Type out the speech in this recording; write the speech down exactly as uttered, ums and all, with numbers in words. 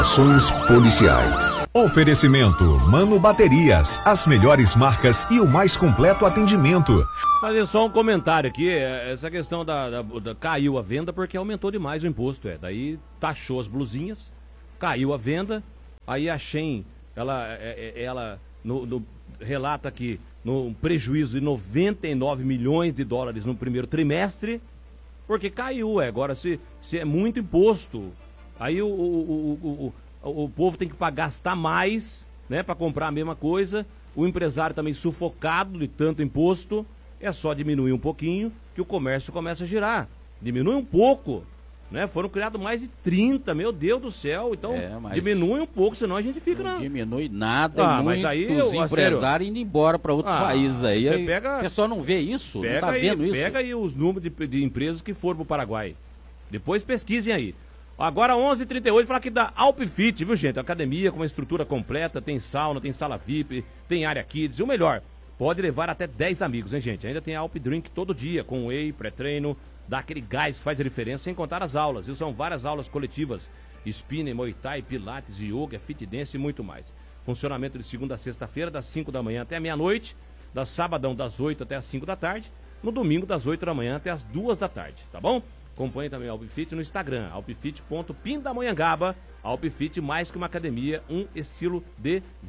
Ações policiais. Oferecimento Mano Baterias, as melhores marcas e o mais completo atendimento. Fazer só um comentário aqui, essa questão da, da, da caiu a venda porque aumentou demais o imposto, é. Daí taxou as blusinhas, caiu a venda, aí a Shein, ela, ela no, no, relata aqui no prejuízo de noventa e nove milhões de dólares no primeiro trimestre, porque caiu, é. Agora se, se é muito imposto, aí o, o, o, o, o povo tem que pagar, gastar mais, né, para comprar a mesma coisa, o empresário também sufocado de tanto imposto. É só diminuir um pouquinho que o comércio começa a girar. Diminui um pouco, né? Foram criados mais de trinta, meu Deus do céu. Então, é, diminui um pouco, senão a gente fica... Não na... diminui nada, ah, mas aí os empresários indo embora para outros ah, países aí. Você aí pega, o pessoal não vê isso, pega não tá aí, vendo isso. Pega aí os números de, de empresas que foram pro Paraguai. Depois pesquisem aí. Agora, onze e trinta e oito, falar aqui da Alpfit, viu, gente? Academia com uma estrutura completa, tem sauna, tem sala V I P, tem área kids, e o melhor... Pode levar até dez amigos, hein, gente? Ainda tem Alp Drink todo dia, com whey, pré-treino, dá aquele gás que faz a diferença, sem contar as aulas, viu? São várias aulas coletivas, spinning, muay thai, pilates, yoga, fit dance e muito mais. Funcionamento de segunda a sexta-feira, das cinco da manhã até meia-noite, da sabadão das oito até as cinco da tarde, no domingo das oito da manhã até as duas da tarde, tá bom? Acompanhe também a Alpfit no Instagram, alpfit ponto pindamonhangaba. Alpfit mais que uma academia, um estilo de